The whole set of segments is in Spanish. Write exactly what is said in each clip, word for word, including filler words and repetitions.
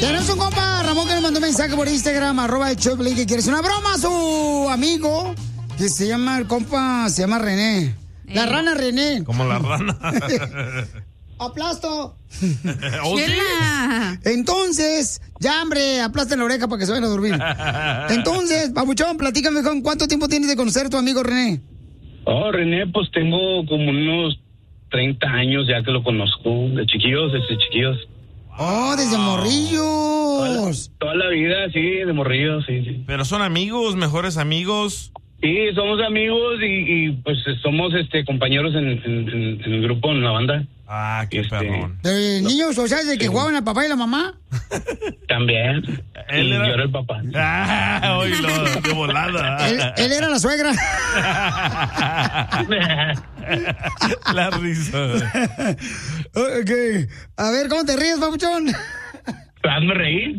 Tenemos un compa, Ramón, que nos mandó un mensaje por Instagram, arroba el Choplin, que quiere hacer una broma a su amigo, que se llama, el compa, se llama René. La Eh. rana René. Como la rana. ¡Aplasto! ¿Oh, sí? Entonces, ya, hombre, aplasta la oreja para que se vayan a dormir. Entonces, babuchón, platícame, con ¿cuánto tiempo tienes de conocer a tu amigo René? Oh, René, pues tengo como unos treinta años ya que lo conozco, de chiquillos, desde chiquillos. Oh, desde morrillos. Toda la, toda la vida, sí, de morrillos, sí, sí. Pero son amigos, mejores amigos. Sí, somos amigos y, y pues somos este compañeros en, en, en- en el grupo, en la banda. Ah, qué Este, perrón. ¿De niños, o sea, de que jugaban al papá y la mamá? También. Él y era- yo era el papá. Ah, oílo, de volada. Él, él era la suegra. La risa. Ok. A ver, ¿cómo te ríes, babuchón? Hazme reír.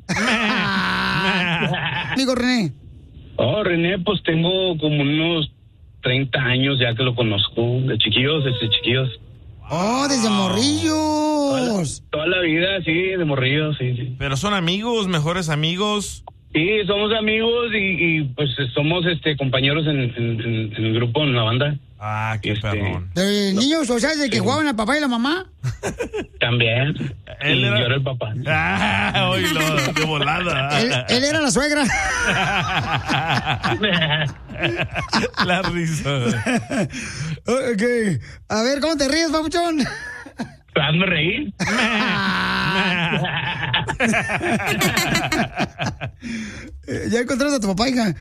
Amigo René. Oh, René, pues tengo como unos treinta años ya que lo conozco, de chiquillos, desde chiquillos. Oh, desde morrillos. Toda la vida, sí, de morrillos, sí, sí. Pero son amigos, mejores amigos. Sí, somos amigos y, y, pues somos este compañeros en, en- en- en el grupo, en la banda. Ah, qué Este, perrón. ¿De niños, o sea, de que jugaban al papá y la mamá? También. Él y era- yo era el papá. Ah, oílo, de volada. Él, él era la suegra. La risa. Ok. A ver, ¿cómo te ríes, babuchón? Hazme reír. Eh, ya encontraste a tu papá, hija.